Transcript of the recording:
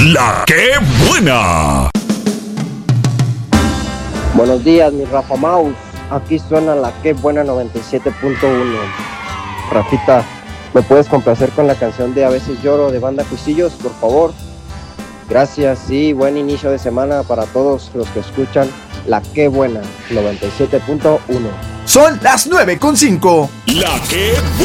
La que buena. Buenos días, mi Rafa Maus. Aquí suena la que buena 97.1. Rafita, ¿me puedes complacer con la canción de A veces lloro de Banda Cuisillos, por favor? Gracias, sí, buen inicio de semana para todos los que escuchan la que buena 97.1. Son las 9:05. La que